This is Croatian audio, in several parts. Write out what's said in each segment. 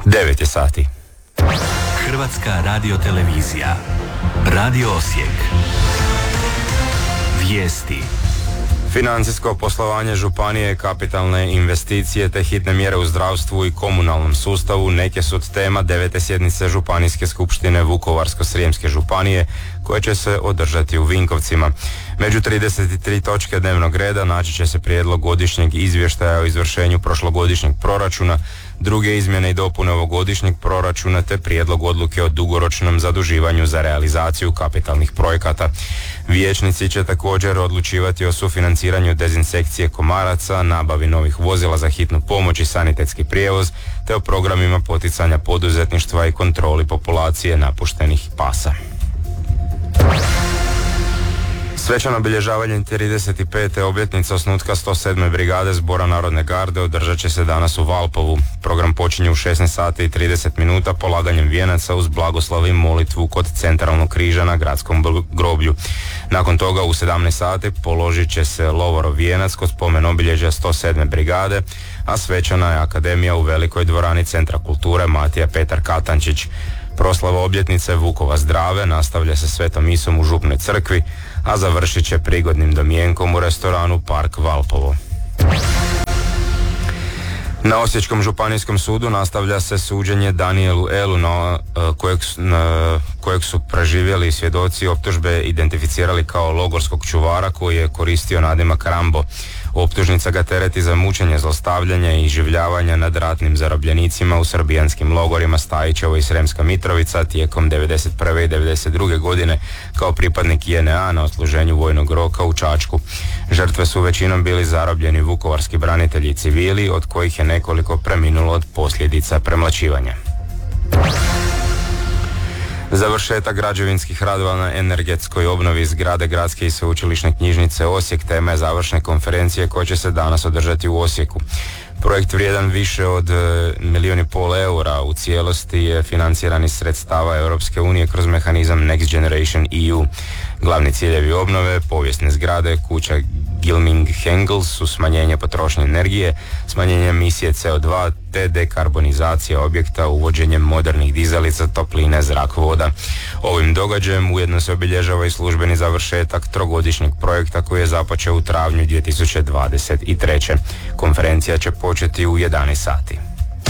9 je sati. Hrvatska radiotelevizija. Radio Osijek. Vijesti. Financijsko poslovanje županije, kapitalne investicije te hitne mjere u zdravstvu i komunalnom sustavu neke su od tema 9. sjednice Županijske skupštine Vukovarsko-srijemske županije koje će se održati u Vinkovcima. Među 33 točke dnevnog reda naći će se prijedlog godišnjeg izvještaja o izvršenju prošlogodišnjeg proračuna, druge izmjene i dopune ovogodišnjeg proračuna te prijedlog odluke o dugoročnom zaduživanju za realizaciju kapitalnih projekata. Vijećnici će također odlučivati o sufinanciranju dezinsekcije komaraca, nabavi novih vozila za hitnu pomoć i sanitetski prijevoz, te o programima poticanja poduzetništva i kontroli populacije napuštenih pasa. Svečano obilježavanje 35. obljetnice osnutka 107. brigade Zbora Narodne garde održat će se danas u Valpovu. Program počinje u 16 sati i 30 minuta polaganjem vijenaca uz blagoslov i molitvu kod centralnog križa na gradskom groblju. Nakon toga u 17 sati položit će se lovorov vijenac kod spomen obilježja 107. brigade, a svečana je akademija u velikoj dvorani Centra kulture Matija Petar Katančić. Proslava obljetnice Vukova zdrave nastavlja se svetom misom u Župnoj crkvi, a završit će prigodnim domjenkom u restoranu Park Valpovo. Na Osječkom županijskom sudu nastavlja se suđenje Danielu Elu, kojeg su preživjeli svjedoci optužbe identificirali kao logorskog čuvara koji je koristio nadimak Rambo. Optužnica ga tereti za mučenje, zlostavljanje i iživljavanja nad ratnim zarobljenicima u srbijanskim logorima Stajićevo i Sremska Mitrovica tijekom 1991. i 1992. godine kao pripadnik JNA na odsluženju vojnog roka u Čačku. Žrtve su većinom bili zarobljeni vukovarski branitelji i civili, od kojih je nekoliko preminulo od posljedica premlaćivanja. Završetak građevinskih radova na energetskoj obnovi zgrade Gradske i sveučilišne knjižnice Osijek tema je završne konferencije koja će se danas održati u Osijeku. Projekt vrijedan više od 1,5 milijuna eura u cijelosti je financiran iz sredstava Europske unije kroz mehanizam Next Generation EU. Glavni ciljevi obnove, povijesne zgrade, kuća Gilming-Hengel su smanjenje potrošnje energije, smanjenje emisije CO2 te dekarbonizacija objekta uvođenjem modernih dizalica, topline, zrak, voda. Ovim događajem ujedno se obilježava i službeni završetak trogodišnjeg projekta koji je započeo u travnju 2023. Konferencija će početi u 11 sati.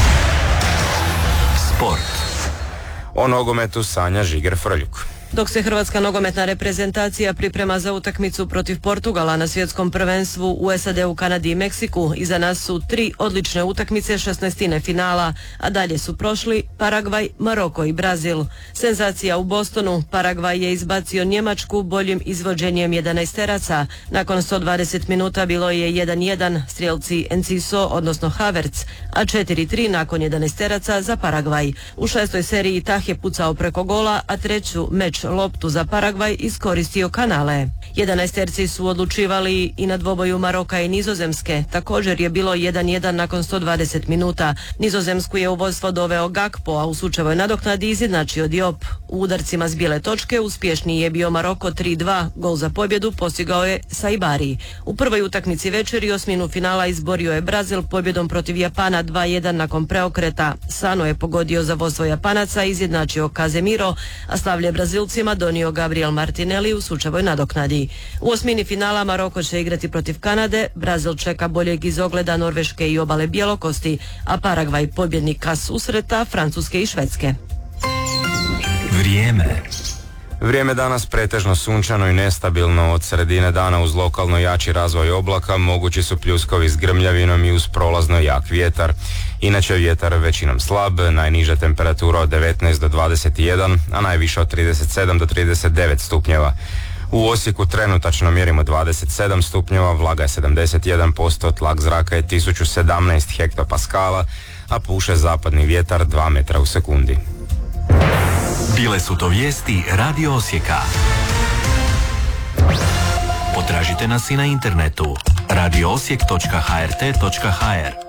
Sport. O nogometu sanja Žiger Frljuk. Dok se hrvatska nogometna reprezentacija priprema za utakmicu protiv Portugala na svjetskom prvenstvu u SAD-u, Kanadi i Meksiku, iza nas su 3 odlične utakmice 16. finala, a dalje su prošli Paragvaj, Maroko i Brazil. Senzacija u Bostonu, Paragvaj je izbacio Njemačku boljim izvođenjem 11-teraca. Nakon 120 minuta bilo je 1-1, strijelci Enciso, odnosno Havertz, a 4-3 nakon 11-teraca za Paragvaj. U 6. seriji Tah je pucao preko gola, a treću meč loptu za Paragvaj iskoristio Kanale. 11-terci su odlučivali i na dvoboju Maroka i Nizozemske. Također je bilo 1-1 nakon 120 minuta. Nizozemsku je u vodstvo doveo Gakpo, a u sučevoj nadoknadi izjednačio Diop. U udarcima s bijele točke uspješniji je bio Maroko 3-2. Gol za pobjedu postigao je Saibari. U prvoj utakmici večeri osminu finala izborio je Brazil pobjedom protiv Japana 2-1 nakon preokreta. Sano je pogodio za vodstvo Japanaca, izjednačio Casemiro, a slavlje Brazilcima donio Gabriel Martinelli u sučevoj nadoknadi. U osmini finala Maroko će igrati protiv Kanade, Brazil čeka boljeg izogleda Norveške i obale Bjelokosti, a Paragvaj pobjednika susreta Francuske i Švedske. Vrijeme danas pretežno sunčano i nestabilno. Od sredine dana uz lokalno jači razvoj oblaka mogući su pljuskovi s grmljavinom i uz prolazno jak vjetar. Inače vjetar većinom slab, najniža temperatura od 19 do 21, a najviša od 37 do 39 stupnjeva. U Osijeku trenutačno mjerimo 27 stupnjeva, vlaga je 71%, tlak zraka je 1017 hektopaskala, a puše zapadni vjetar 2 metra u sekundi. Bile su to vijesti Radio Osijeka. Potražite nas i na internetu radioosijek.hrt.hr.